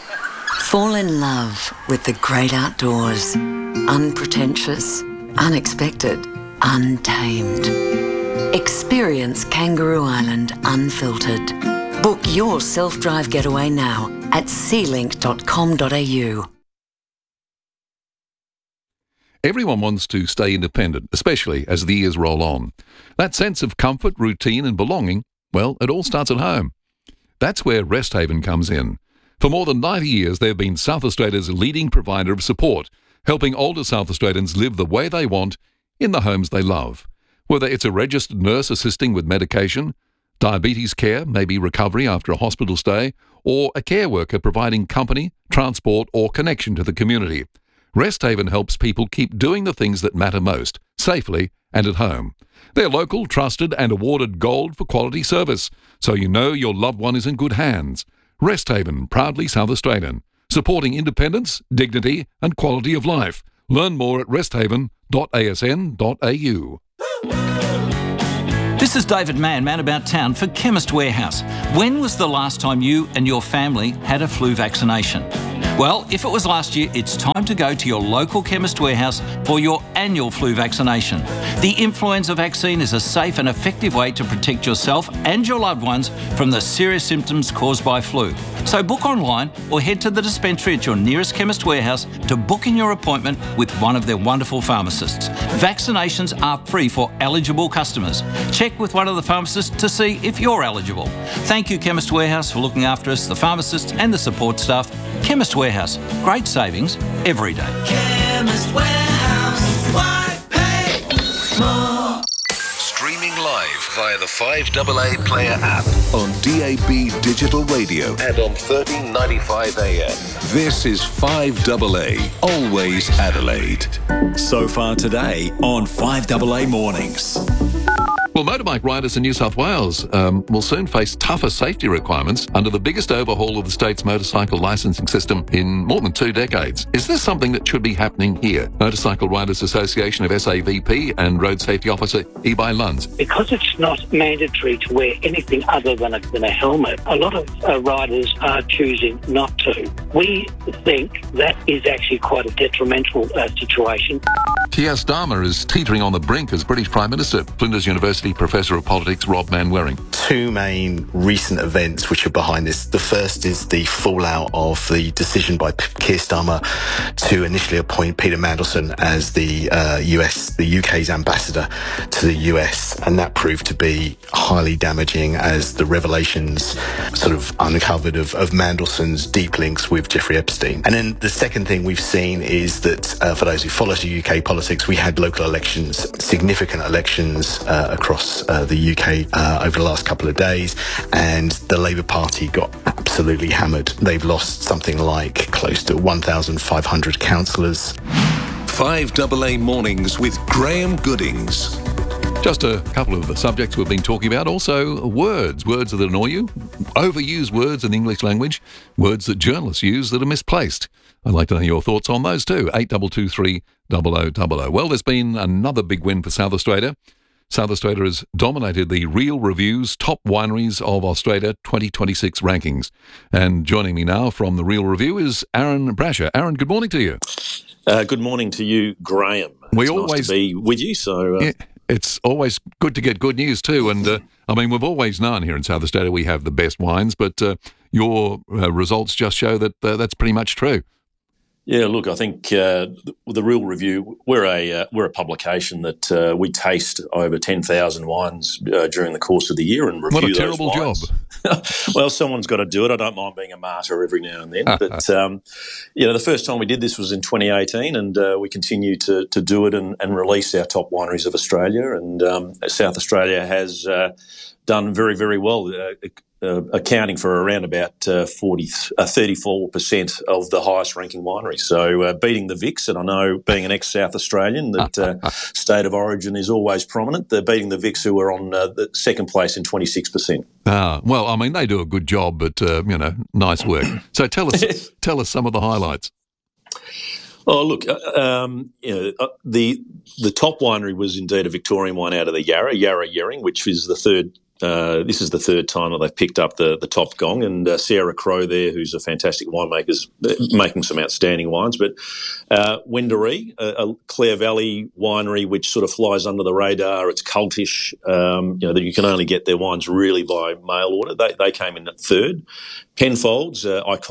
Fall in love with the great outdoors, unpretentious, unexpected, untamed. Experience Kangaroo Island unfiltered. Book your self-drive getaway now at sea link dot com dot a u. Everyone wants to stay independent, especially as the years roll on. That sense of comfort, routine and belonging, well, it all starts at home. That's where Resthaven comes in. For more than ninety years, they've been South Australia's leading provider of support helping older South Australians live the way they want in the homes they love. Whether it's a registered nurse assisting with medication, diabetes care, maybe recovery after a hospital stay, or a care worker providing company, transport or connection to the community. Resthaven helps people keep doing the things that matter most, safely and at home. They're local, trusted and awarded gold for quality service, so you know your loved one is in good hands. Resthaven, proudly South Australian, supporting independence, dignity and quality of life. Learn more at resthaven dot a s n dot a u. This is David Mann, Man About Town for Chemist Warehouse. When was the last time you and your family had a flu vaccination? Well, if it was last year, it's time to go to your local Chemist Warehouse for your annual flu vaccination. The influenza vaccine is a safe and effective way to protect yourself and your loved ones from the serious symptoms caused by flu. So book online or head to the dispensary at your nearest Chemist Warehouse to book in your appointment with one of their wonderful pharmacists. Vaccinations are free for eligible customers. Check with one of the pharmacists to see if you're eligible. Thank you, Chemist Warehouse, for looking after us, the pharmacists and the support staff. Chemist Warehouse, great savings every day. Chemist Warehouse, why pay more? Streaming live via the five A A Player app on D A B Digital Radio and on thirteen ninety-five A M. This is five A A, always Adelaide. So far today on five A A Mornings. Well, motorbike riders in New South Wales um, will soon face tougher safety requirements under the biggest overhaul of the state's motorcycle licensing system in more than two decades. Is this something that should be happening here? Motorcycle Riders Association of S A V P and Road Safety Officer Ibai Lunds. Because it's not mandatory to wear anything other than a, than a helmet, a lot of uh, riders are choosing not to. We think that is actually quite a detrimental uh, situation. Keir Starmer is teetering on the brink as British Prime Minister. Flinders University Professor of Politics Rob Manwaring. Two main recent events which are behind this. The first is the fallout of the decision by Keir Starmer to initially appoint Peter Mandelson as the uh, U S, the U K's ambassador to the U S, and that proved to be highly damaging as the revelations sort of uncovered of, of Mandelson's deep links with Jeffrey Epstein. And then the second thing we've seen is that uh, for those who follow U K politics, we had local elections, significant elections uh, across uh, the U K uh, over the last couple of days, and the Labour Party got absolutely hammered. They've lost something like close to one thousand five hundred councillors. five A A Mornings with Graham Goodings. Just a couple of the subjects we've been talking about. Also, words. Words that annoy you. Overused words in the English language. Words that journalists use that are misplaced. I'd like to know your thoughts on those too. eight two two three double oh double oh. Well, there's been another big win for South Australia. South Australia has dominated the Real Review's Top Wineries of Australia twenty twenty-six rankings. And joining me now from the Real Review is Aaron Brasher. Aaron, good morning to you. Uh, good morning to you, Graham. We it's always nice to be with you. So uh, yeah, it's always good to get good news too. And uh, I mean, we've always known here in South Australia we have the best wines, but uh, your uh, results just show that uh, that's pretty much true. Yeah, look, I think uh, the, the Real Review, we're a uh, we're a publication that uh, we taste over ten thousand wines uh, during the course of the year and review What a those terrible wines. job. Well, someone's got to do it. I don't mind being a martyr every now and then. But, um, you know, the first time we did this was in twenty eighteen, and uh, we continue to, to do it and, and release our top wineries of Australia. And um, South Australia has uh, done very, very well, uh, uh, accounting for around about uh, forty, uh, thirty-four percent of the highest ranking wineries. So uh, beating the Vicks, and I know being an ex-South Australian that uh, state of origin is always prominent, they're beating the Vicks who are on uh, the second place in twenty-six percent. Ah, well, I mean, they do a good job, but, uh, you know, nice work. So tell us tell us some of the highlights. Oh, look, uh, um, you know, uh, the the top winery was indeed a Victorian wine out of the Yarra, Yarra Yering, which is the third. Uh, this is the third time that they've picked up the, the top gong, and uh, Sarah Crowe there, who's a fantastic winemaker, is making some outstanding wines. But uh, Wendouree, a, a Clare Valley winery, which sort of flies under the radar, it's cultish. Um, you know, that you can only get their wines really by mail order. They they came in at third. Penfolds, uh, iconic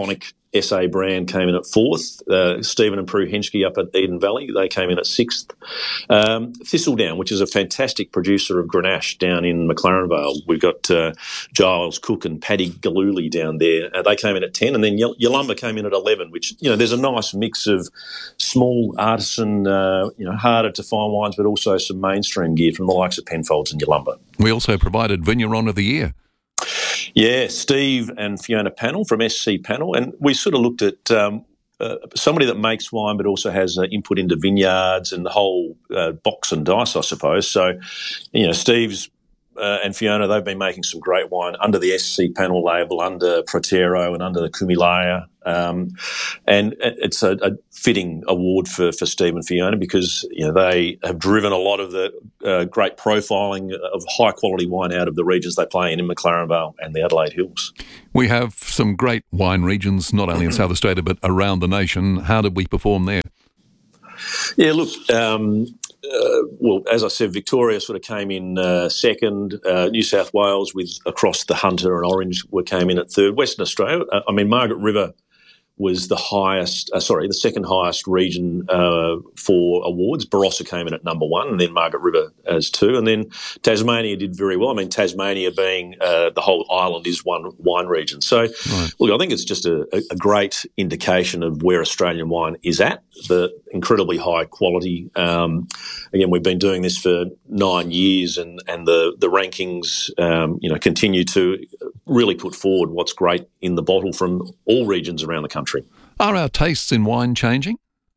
S A brand came in at fourth. Uh, Stephen and Prue Henschke up at Eden Valley, they came in at sixth. Um, Thistledown, which is a fantastic producer of Grenache down in McLaren Vale. We've got uh, Giles Cook and Paddy Galooly down there. Uh, they came in at ten, and then Yal- Yalumba came in at eleven, which, you know, there's a nice mix of small artisan, uh, you know, harder to find wines, but also some mainstream gear from the likes of Penfolds and Yalumba. We also provided Vigneron of the Year. Yeah, Steve and Fiona Panel from S C Panel, and we sort of looked at um, uh, somebody that makes wine but also has uh, input into vineyards and the whole uh, box and dice, I suppose. So, you know, Steve's uh, and Fiona, they've been making some great wine under the S C Panel label, under Protero and under the Kumilaya. Um, and it's a, a fitting award for, for Steve and Fiona because, you know, they have driven a lot of the uh, great profiling of high-quality wine out of the regions they play in, in McLaren Vale and the Adelaide Hills. We have some great wine regions, not only in South Australia, but around the nation. How did we perform there? Yeah, look, um, uh, well, as I said, Victoria sort of came in uh, second. Uh, New South Wales with across the Hunter and Orange were came in at third. Western Australia, uh, I mean, Margaret River was the highest, uh, sorry, the second highest region uh, for awards. Barossa came in at number one, and then Margaret River as two. And then Tasmania did very well. I mean, Tasmania being uh, the whole island is one wine region. So, right. Look, I think it's just a, a great indication of where Australian wine is at, the incredibly high quality. Um, again, we've been doing this for nine years, and, and the, the rankings, um, you know, continue to really put forward what's great in the bottle from all regions around the country. Are our tastes in wine changing?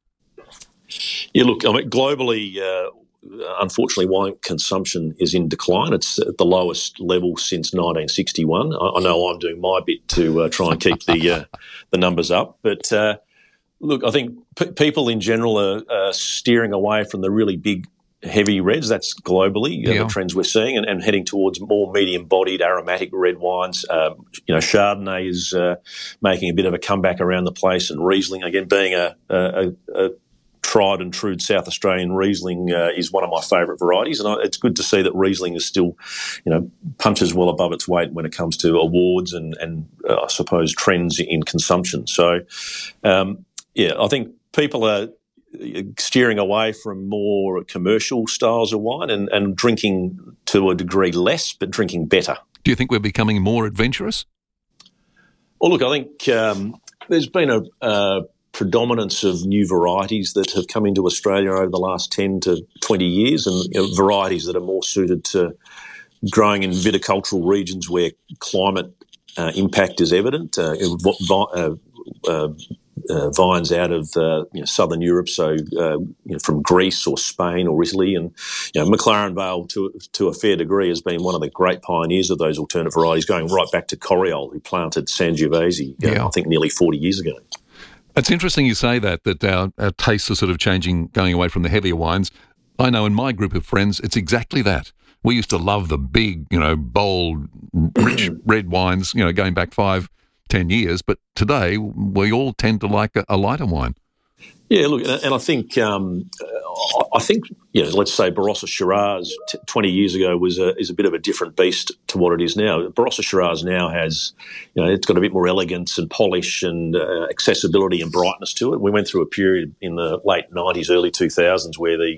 Yeah, look, I mean, globally, uh, unfortunately, wine consumption is in decline. It's at the lowest level since nineteen sixty-one. I, I know I'm doing my bit to uh, try and keep the uh, the numbers up, but uh, look, I think p- people in general are uh, steering away from the really big, heavy reds. That's globally uh, Yeah. the trends we're seeing, and, and heading towards more medium-bodied, aromatic red wines. Um, you know, Chardonnay is uh, making a bit of a comeback around the place, and Riesling, again, being a, a, a tried and true South Australian Riesling, uh, is one of my favourite varieties, and I, it's good to see that Riesling is still, you know, punches well above its weight when it comes to awards and, and uh, I suppose trends in consumption. So, um, yeah, I think people are steering away from more commercial styles of wine and, and drinking to a degree less, but drinking better. Do you think we're becoming more adventurous? Well, look, I think um, there's been a, a predominance of new varieties that have come into Australia over the last ten to twenty years, and you know, varieties that are more suited to growing in viticultural regions where climate uh, impact is evident. Uh, uh, uh, Uh, vines out of uh, you know, southern Europe, so uh, you know, from Greece or Spain or Italy, and you know, McLaren Vale to to a fair degree has been one of the great pioneers of those alternate varieties, going right back to Coriol, who planted Sangiovese, uh, Yeah. I think nearly forty years ago. It's interesting you say that, that our, our tastes are sort of changing, going away from the heavier wines. I know in my group of friends, it's exactly that. We used to love the big, you know, bold, rich red wines, you know, going back five, ten years, but today we all tend to like a, a lighter wine. Yeah, look, and I think um, I think you know, let's say Barossa Shiraz t- twenty years ago was a, is a bit of a different beast to what it is now. Barossa Shiraz now has, you know, it's got a bit more elegance and polish and uh, accessibility and brightness to it. We went through a period in the late nineties, early two thousands where the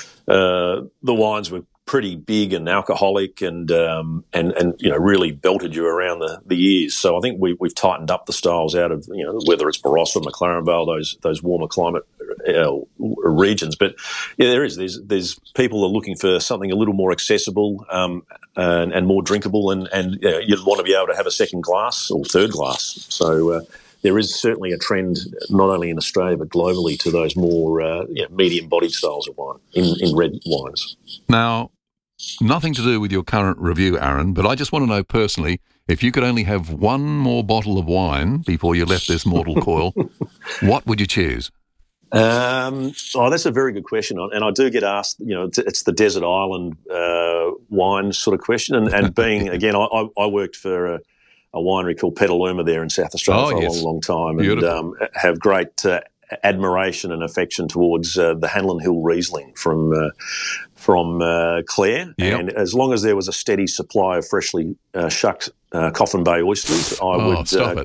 uh, the wines were pretty big and alcoholic and um, and and you know really belted you around the, the ears. So I think we, we've tightened up the styles out of, you know, whether it's Barossa, McLaren Vale, those those warmer climate uh, regions. But yeah, there is there's there's people are looking for something a little more accessible um, and, and more drinkable, and and you know, you'd want to be able to have a second glass or third glass. So. Uh, There is certainly a trend, not only in Australia but globally, to those more uh, you know, medium-bodied styles of wine in, in red wines. Now, nothing to do with your current review, Aaron, but I just want to know personally, if you could only have one more bottle of wine before you left this mortal coil, what would you choose? Um, oh, that's a very good question, and I do get asked. You know, it's, it's the desert island uh, wine sort of question, and, and being again, I, I worked for a, a winery called Petaluma there in South Australia oh, for a yes. long, long time, Beautiful. and um, have great uh, admiration and affection towards uh, the Hanlon Hill Riesling from uh, from uh, Clare. Yep. And as long as there was a steady supply of freshly uh, shucked uh, Coffin Bay oysters, I Oh, would stop uh, it.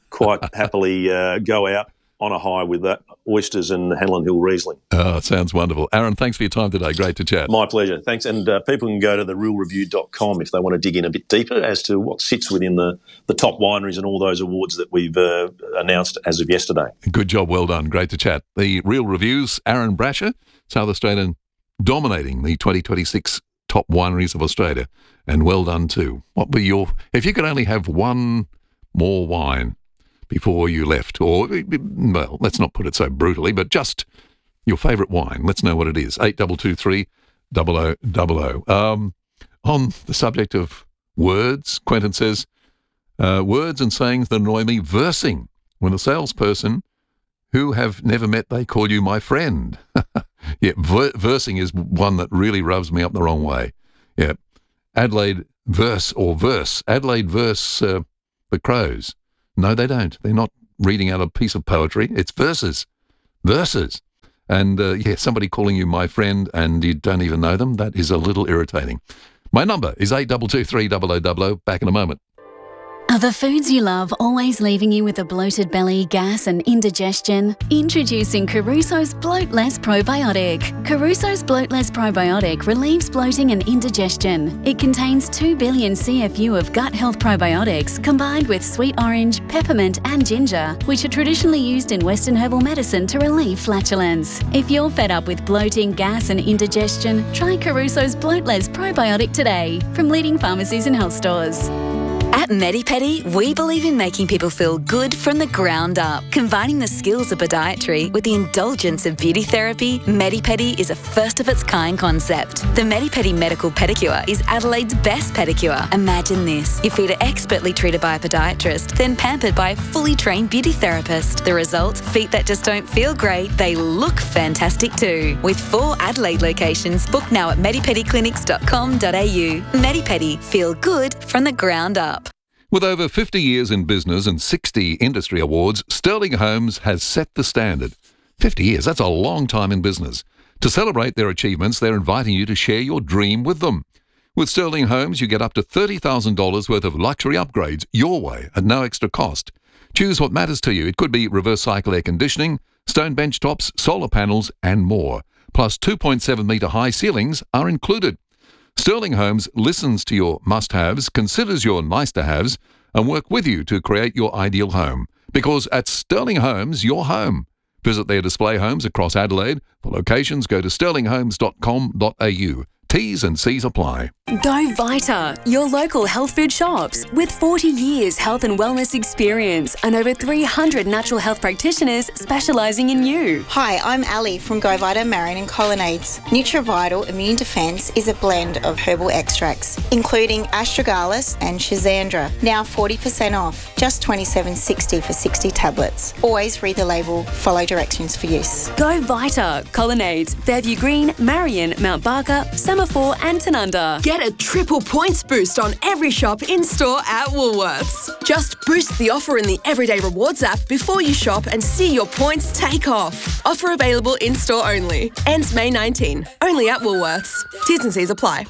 quite happily uh, go out on a high with that oysters and Hanlon Hill Riesling. Oh, it sounds wonderful. Aaron, thanks for your time today. Great to chat. My pleasure. Thanks. And uh, people can go to the real review dot com if they want to dig in a bit deeper as to what sits within the, the top wineries and all those awards that we've uh, announced as of yesterday. Good job. Well done. Great to chat. The Real Reviews, Aaron Brasher, South Australian, dominating the twenty twenty-six top wineries of Australia. And well done too. What were your, if you could only have one more wine before you left, or, well, let's not put it so brutally, but just your favourite wine. Let's know what it is. eight two two three, double oh double oh. Um, on the subject of words, Quentin says, uh, words and sayings that annoy me, versing. When a salesperson who have never met, they call you my friend. Yeah, ver- versing is one that really rubs me up the wrong way. Yeah, Adelaide verse or verse. Adelaide verse uh, the Crows. No, they don't. They're not reading out a piece of poetry. It's verses. Verses. And, uh, yeah, somebody calling you my friend and you don't even know them, that is a little irritating. My number is eight two two three, double oh double oh. Back in a moment. Are the foods you love always leaving you with a bloated belly, gas and indigestion? Introducing Caruso's Bloat Less Probiotic. Caruso's Bloat Less Probiotic relieves bloating and indigestion. It contains two billion C F U of gut health probiotics combined with sweet orange, peppermint and ginger, which are traditionally used in Western herbal medicine to relieve flatulence. If you're fed up with bloating, gas and indigestion, try Caruso's Bloat Less Probiotic today from leading pharmacies and health stores. At MediPedi, we believe in making people feel good from the ground up. Combining the skills of podiatry with the indulgence of beauty therapy, MediPedi is a first-of-its-kind concept. The MediPedi Medical Pedicure is Adelaide's best pedicure. Imagine this. Your feet are expertly treated by a podiatrist, then pampered by a fully trained beauty therapist. The result? Feet that just don't feel great, they look fantastic too. With four Adelaide locations, book now at medipedi clinics dot com dot a u. MediPedi, feel good from the ground up. With over fifty years in business and sixty industry awards, Sterling Homes has set the standard. fifty years, that's a long time in business. To celebrate their achievements, they're inviting you to share your dream with them. With Sterling Homes, you get up to thirty thousand dollars worth of luxury upgrades your way at no extra cost. Choose what matters to you. It could be reverse cycle air conditioning, stone bench tops, solar panels, and more. Plus two point seven metre high ceilings are included. Sterling Homes listens to your must-haves, considers your nice-to-haves, and work with you to create your ideal home. Because at Sterling Homes, you're home. Visit their display homes across Adelaide. For locations, go to sterling homes dot com dot a u. T's and C's apply. Go Vita, your local health food shops. With forty years health and wellness experience and over three hundred natural health practitioners specialising in you. Hi, I'm Ali from Go Vita Marion and Colonnades. NutriVital Immune Defence is a blend of herbal extracts, including astragalus and schizandra. Now forty percent off, just twenty-seven dollars sixty for sixty tablets. Always read the label, follow directions for use. Go Vita, Colonnades, Fairview Green, Marion, Mount Barker, Semaphore and Tanunda. Get a triple points boost on every shop in-store at Woolworths. Just boost the offer in the Everyday Rewards app before you shop and see your points take off. Offer available in-store only. Ends May nineteenth. Only at Woolworths. T's and C's apply.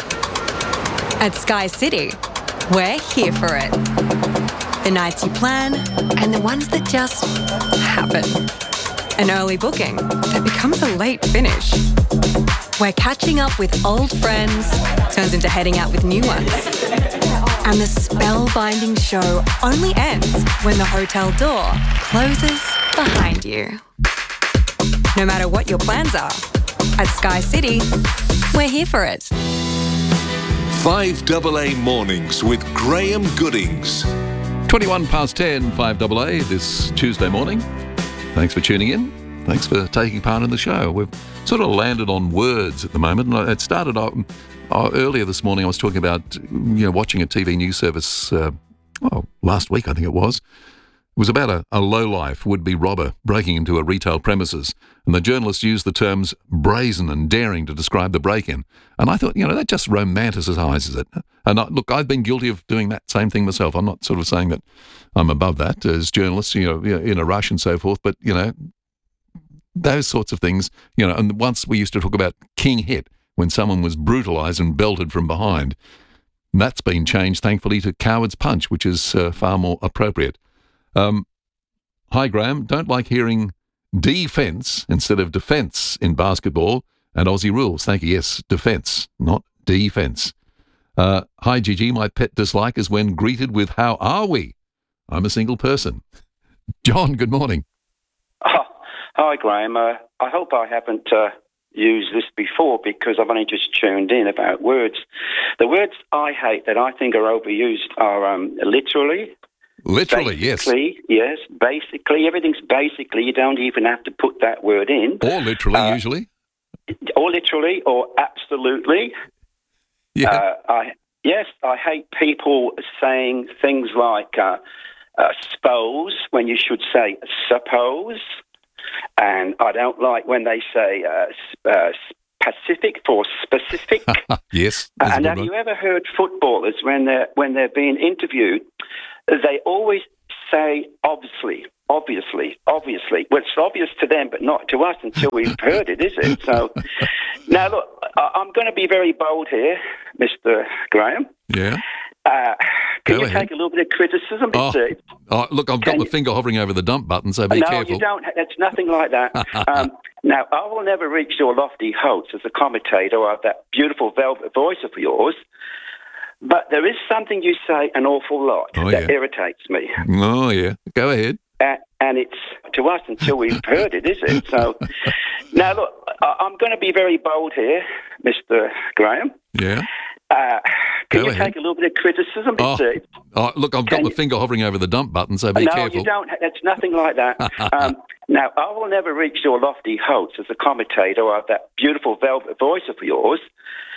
At Sky City, we're here for it. The nights you plan and the ones that just happen. An early booking that becomes a late finish. Where catching up with old friends turns into heading out with new ones. And the spellbinding show only ends when the hotel door closes behind you. No matter what your plans are, at Sky City, we're here for it. five double A Mornings with Graham Goodings. twenty-one past ten, five double A this Tuesday morning. Thanks for tuning in. Thanks for taking part in the show. We've sort of landed on words at the moment. And it started out, uh, earlier this morning, I was talking about, you know, watching a T V news service, uh, well, last week I think it was. It was about a, a lowlife would-be robber breaking into a retail premises. And the journalist used the terms brazen and daring to describe the break-in. And I thought, you know, that just romanticizes it. And I, look, I've been guilty of doing that same thing myself. I'm not sort of saying that I'm above that as journalists, you know, in a rush and so forth. But, you know, those sorts of things, you know, and once we used to talk about king hit when someone was brutalised and belted from behind. That's been changed, thankfully, to coward's punch, which is uh, far more appropriate. Um, hi, Graham. Don't like hearing defence instead of defence in basketball and Aussie rules. Thank you. Yes, defence, not defence. Uh, hi, Gigi. My pet dislike is when greeted with "How are we?" I'm a single person. John, good morning. Oh, hi, Graham. Uh, I hope I haven't uh, used this before because I've only just tuned in about words. The words I hate that I think are overused are um, literally. Literally, yes. Yes, basically. Everything's basically. You don't even have to put that word in. Or literally, Uh, usually. Or literally, or absolutely. Yeah. Uh, I yes, I hate people saying things like uh, uh, "suppose" when you should say "suppose," and I don't like when they say uh, s- uh, "specific" for "specific." Yes. Uh, that's a and good have one. you ever heard footballers when they're when they're being interviewed, they always say "obviously." Obviously, obviously. Well, it's obvious to them, but not to us until we've heard it, is it? So, now look, I- I'm going to be very bold here, Mister Graham. Yeah. Uh, can Go you ahead. take a little bit of criticism? Oh, It's, oh, look, I've got Can my you- finger hovering over the dump button, so uh, be no, careful. you don't. It's nothing like that. um, now, I will never reach your lofty heights as a commentator of that beautiful velvet voice of yours, but there is something you say an awful lot Oh, that yeah. irritates me. Oh, yeah. Go ahead. Uh, and it's to us until we've heard it, is it? So, now look, I- I'm going to be very bold here, Mister Graham. Yeah. Uh, can Go you ahead. take a little bit of criticism? Oh, It's, uh, oh, look, I've got Can my you- finger hovering over the dump button, so be no, careful. you don't. It's nothing like that. um, now, I will never reach your lofty heights as a commentator of that beautiful velvet voice of yours,